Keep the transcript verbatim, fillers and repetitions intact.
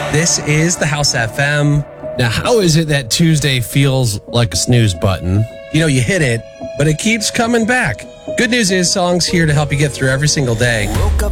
This is the House F M. Now, how is it that Tuesday feels like a snooze button? You know, you hit it, but it keeps coming back. Good news is Song's here to help you get through every single day.